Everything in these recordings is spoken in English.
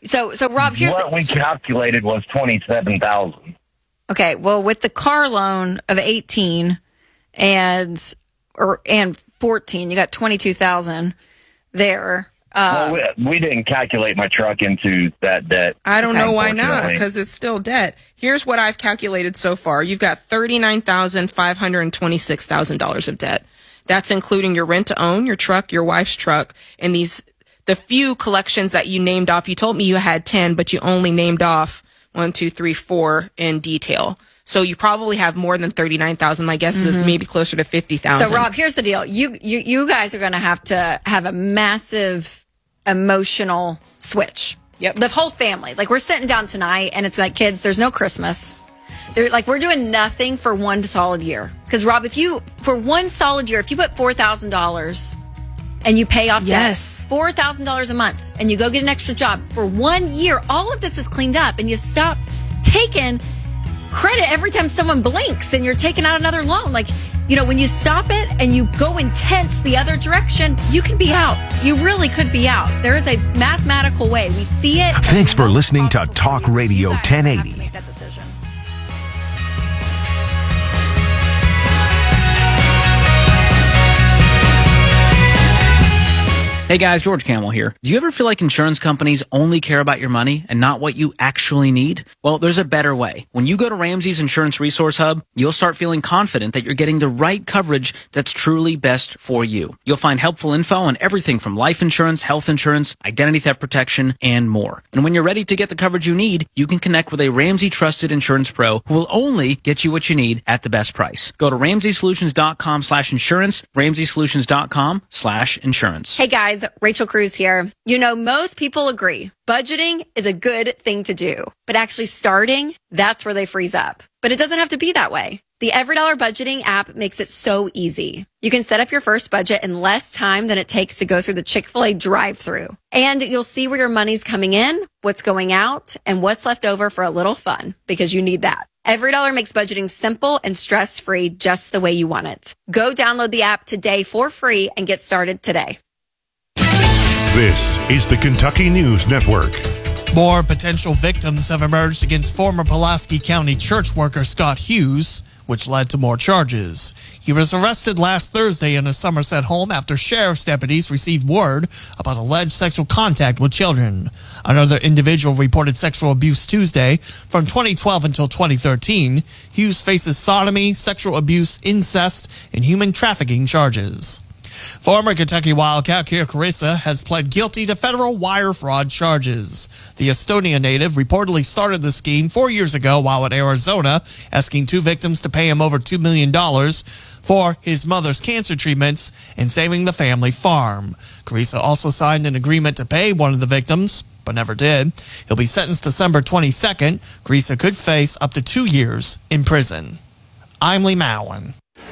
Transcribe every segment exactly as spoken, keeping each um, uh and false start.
So, so Rob, here's what the, we calculated was twenty-seven thousand. Okay, well, with the car loan of eighteen and or and fourteen, you got twenty-two thousand there. Uh, well, we, we didn't calculate my truck into that debt. I don't Okay. know why not, because it's still debt. Here's what I've calculated so far. You've got thirty-nine thousand five hundred twenty-six thousand dollars of debt. That's including your rent to own, your truck, your wife's truck, and these the few collections that you named off. You told me you had ten, but you only named off one, two, three, four in detail. So you probably have more than thirty-nine thousand. My guess mm-hmm. is maybe closer to fifty thousand. So, Rob, here's the deal. You, you, you guys are going to have to have a massive emotional switch. Yep. The whole family. Like, we're sitting down tonight, and it's like, kids, there's no Christmas. They're like, we're doing nothing for one solid year. Because, Rob, if you, for one solid year, if you put four thousand dollars and you pay off yes. debt, four thousand dollars a month, and you go get an extra job, for one year, all of this is cleaned up, and you stop taking credit every time someone blinks and you're taking out another loan. Like, you know, when you stop it and you go intense the other direction, you can be out. You really could be out. There is a mathematical way. We see it. Thanks for listening to Talk Radio ten eighty. Make that decision. Hey guys, George Camel here. Do you ever feel like insurance companies only care about your money and not what you actually need? Well, there's a better way. When you go to Ramsey's Insurance Resource Hub, you'll start feeling confident that you're getting the right coverage that's truly best for you. You'll find helpful info on everything from life insurance, health insurance, identity theft protection, and more. And when you're ready to get the coverage you need, you can connect with a Ramsey trusted insurance pro who will only get you what you need at the best price. Go to ramsey solutions dot com slash insurance, ramsey solutions dot com slash insurance. Hey guys, Rachel Cruz here. You know, most people agree budgeting is a good thing to do, but actually starting, that's where they freeze up. But it doesn't have to be that way. The EveryDollar budgeting app makes it so easy. You can set up your first budget in less time than it takes to go through the Chick-fil-A drive-thru. And you'll see where your money's coming in, what's going out, and what's left over for a little fun, because you need that. EveryDollar makes budgeting simple and stress-free, just the way you want it. Go download the app today for free and get started today. This is the Kentucky News Network. More potential victims have emerged against former Pulaski County church worker Scott Hughes, which led to more charges. He was arrested last Thursday in a Somerset home after sheriff's deputies received word about alleged sexual contact with children. Another individual reported sexual abuse Tuesday. From twenty twelve until twenty thirteen, Hughes faces sodomy, sexual abuse, incest, and human trafficking charges. Former Kentucky Wildcat Keir Carissa has pled guilty to federal wire fraud charges. The Estonia native reportedly started the scheme four years ago while in Arizona, asking two victims to pay him over two million dollars for his mother's cancer treatments and saving the family farm. Carissa also signed an agreement to pay one of the victims, but never did. He'll be sentenced December twenty-second. Carissa could face up to two years in prison. I'm Lee Mowen.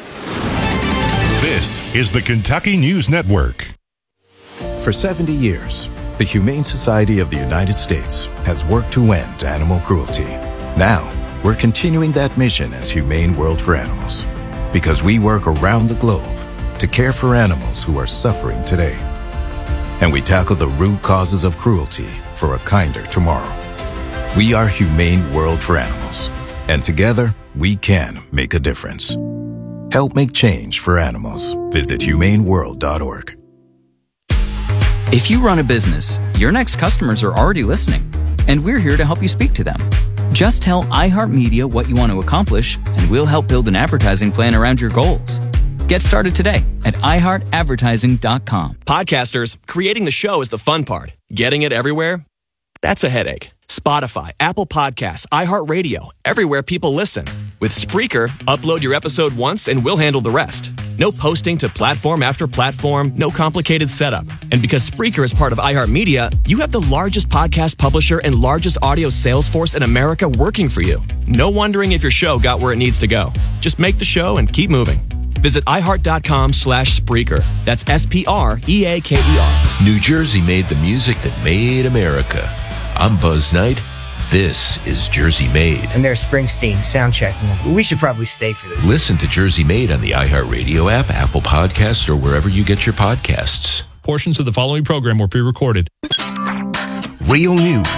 This is the Kentucky News Network. For seventy years, the Humane Society of the United States has worked to end animal cruelty. Now, we're continuing that mission as Humane World for Animals, because we work around the globe to care for animals who are suffering today. And we tackle the root causes of cruelty for a kinder tomorrow. We are Humane World for Animals, and together, we can make a difference. Help make change for animals. Visit humane world dot org. If you run a business, your next customers are already listening, and we're here to help you speak to them. Just tell iHeartMedia what you want to accomplish, and we'll help build an advertising plan around your goals. Get started today at i heart advertising dot com. Podcasters, creating the show is the fun part. Getting it everywhere? That's a headache. Spotify, Apple Podcasts, iHeartRadio, everywhere people listen. With Spreaker, upload your episode once and we'll handle the rest. No posting to platform after platform, no complicated setup. And because Spreaker is part of iHeartMedia, you have the largest podcast publisher and largest audio sales force in America working for you. No wondering if your show got where it needs to go. Just make the show and keep moving. Visit i heart dot com slash Spreaker. That's S P R E A K E R. New Jersey made the music that made America. I'm Buzz Knight. This is Jersey Made. And there's Springsteen sound checking. We should probably stay for this. Listen to Jersey Made on the iHeartRadio app, Apple Podcasts, or wherever you get your podcasts. Portions of the following program were pre-recorded. Real news.